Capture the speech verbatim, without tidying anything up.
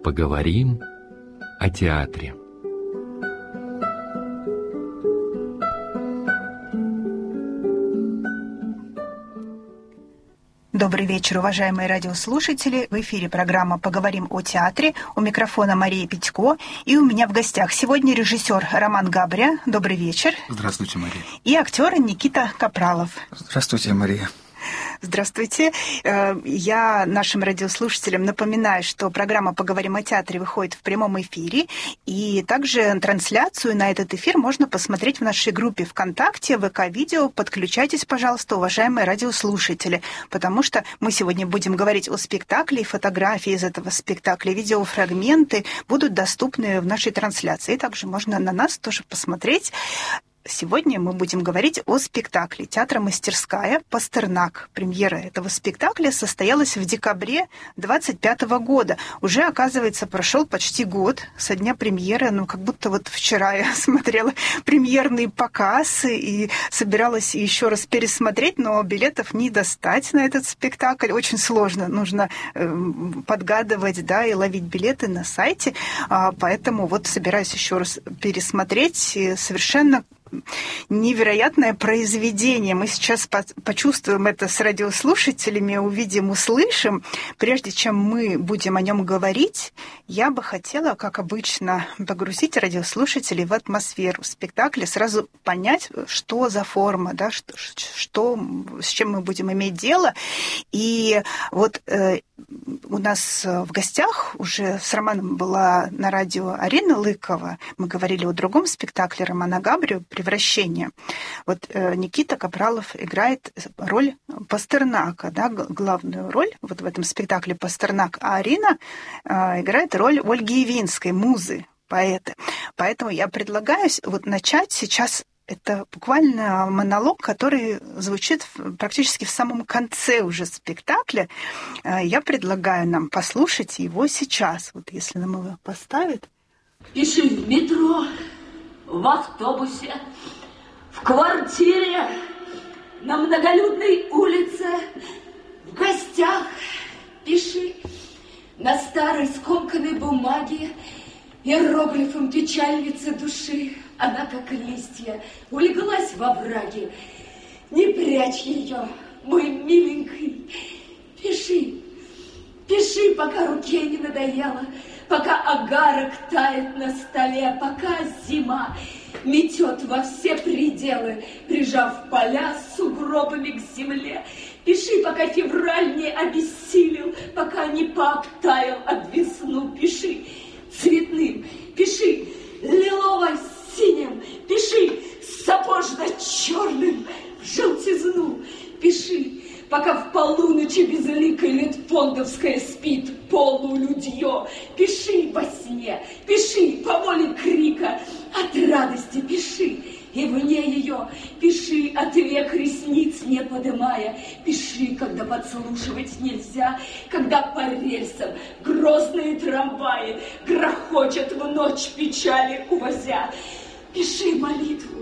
Поговорим о театре. Добрый вечер, уважаемые радиослушатели. В эфире программа «Поговорим о театре». У микрофона Мария Петько. И у меня в гостях сегодня режиссер Роман Габря. Добрый вечер. Здравствуйте, Мария. И актер Никита Капралов. Здравствуйте, Мария. Здравствуйте. Я нашим радиослушателям напоминаю, что программа «Поговорим о театре» выходит в прямом эфире, и также трансляцию на этот эфир можно посмотреть в нашей группе ВКонтакте, ВК-видео. Подключайтесь, пожалуйста, уважаемые радиослушатели, потому что мы сегодня будем говорить о спектакле, и фотографии из этого спектакля, видеофрагменты будут доступны в нашей трансляции. И также можно на нас тоже посмотреть. Сегодня мы будем говорить о спектакле «Театра Мастерская. Пастернак». Премьера этого спектакля состоялась в декабре двадцать пятого года. Уже, оказывается, прошел почти год со дня премьеры. Ну, как будто вот вчера я смотрела премьерный показ и собиралась еще раз пересмотреть, но билетов не достать на этот спектакль. Очень сложно. Нужно подгадывать, да, и ловить билеты на сайте. Поэтому вот собираюсь еще раз пересмотреть. И совершенно невероятное произведение. Мы сейчас почувствуем это с радиослушателями, увидим, услышим. Прежде чем мы будем о нем говорить, я бы хотела, как обычно, погрузить радиослушателей в атмосферу спектакля, сразу понять, что за форма, да, что, что, с чем мы будем иметь дело. И вот э, у нас в гостях уже с Романом была на радио Арина Лыкова. Мы говорили о другом спектакле Романа Габря «Превращение». Вот э, Никита Капралов играет роль Пастернака, да, главную роль вот в этом спектакле Пастернак, а Арина э, играет роль Ольги Явинской, музы, поэта. Поэтому я предлагаю вот начать сейчас. Это буквально монолог, который звучит практически в самом конце уже спектакля. Я предлагаю нам послушать его сейчас. Вот если нам его поставят. Пиши в метро, в автобусе, в квартире, на многолюдной улице, в гостях. Пиши на старой скомканной бумаге иероглифом печальницы души. Она, как листья, улеглась во враге. Не прячь ее, мой миленький. Пиши, пиши, пока руке не надоело, пока агарок тает на столе, пока зима метет во все пределы, прижав поля с сугробами к земле. Пиши, пока февраль не обессилел, пока не пообтаял от весну. Пиши цветным, пиши лилово-синим, пиши сапожно-черным в желтизну. Пиши, пока в полуночи безликой Литфондовская спит полулюдье. Пиши во сне, пиши по воле крика, от радости пиши. И вне ее пиши, от век ресниц не подымая. Пиши, когда подслушивать нельзя, когда по рельсам грозные трамваи грохочут в ночь печали увозя. Пиши молитву,